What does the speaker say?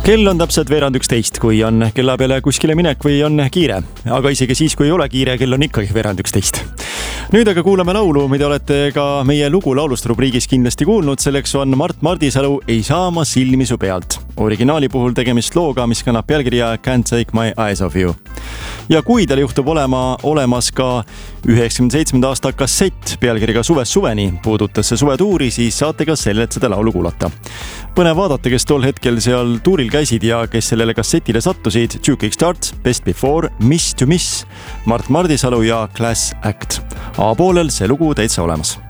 Kell on täpselt veerand 11, kui on kella peale kuskile minek või on kiire. Aga isegi siis, kui ei ole kiire, kell on ikkagi veerand 11. Nüüd aga kuulame laulu, mida olete ka meie lugu laulust rubriigis kindlasti kuulnud. Selleks on Mart Mardisalu Ei saa ma silmi su pealt. Originaali puhul tegemist looga, mis kannab pealkirja Can't Take My Eyes Off You. Ja kui teil juhtub olemas ka 97. aasta kassett pealkirjaga Suvest suveni puudutas see suvetuuri, siis saate ka sellelt seda laulu kuulata. Põnev vaadata, kes tol hetkel seal tuuril käisid ja kes sellele kassetile sattusid: Two Kickstart, Best Before, Miss to Miss, Mart Mardisalu ja Class Act. A-poolel see lugu täitsa olemas.